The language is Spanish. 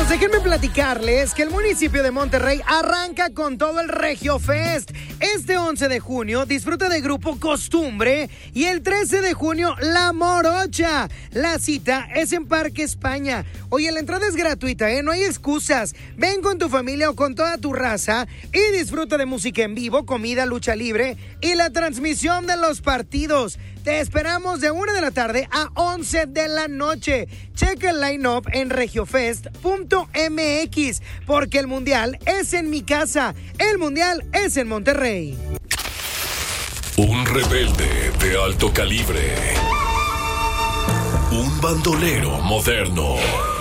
Amigos, déjenme platicarles que el municipio de Monterrey arranca con todo el Regio Fest. Este 11 de junio disfruta de Grupo Costumbre y el 13 de junio La Morocha. La cita es en Parque España. Oye, la entrada es gratuita, no hay excusas. Ven con tu familia o con toda tu raza y disfruta de música en vivo, comida, lucha libre y la transmisión de los partidos. Te esperamos de 1 de la tarde a 11 de la noche. Checa el line-up en regiofest.mx, porque el mundial es en mi casa. El mundial es en Monterrey. Un rebelde de alto calibre. Un bandolero moderno.